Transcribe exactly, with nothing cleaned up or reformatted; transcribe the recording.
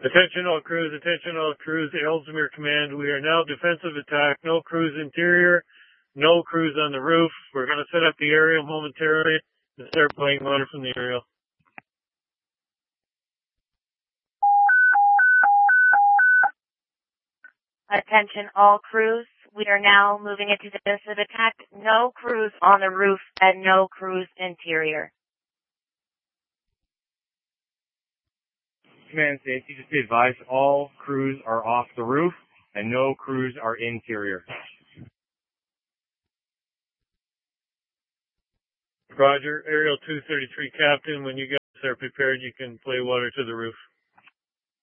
Attention all crews, attention all crews, Ellesmere Command. We are now defensive attack, no crews interior, no crews on the roof. We're going to set up the aerial momentarily and start playing water from the aerial. Attention all crews, we are now moving into defensive attack, no crews on the roof and no crews interior. Command safety, just be advised all crews are off the roof and no crews are interior. Roger, Aerial two thirty-three Captain, when you guys are prepared, you can play water to the roof.